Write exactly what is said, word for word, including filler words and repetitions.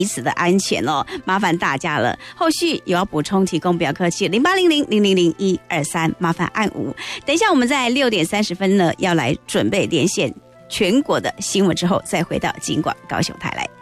彼此的安全哦，麻烦大家了。后续有要补充提供，不要客气，零八零零零零零一二三，麻烦按五。等一下我们在六点三十分呢，要来准备连线全国的新闻之后，再回到金广高雄台来。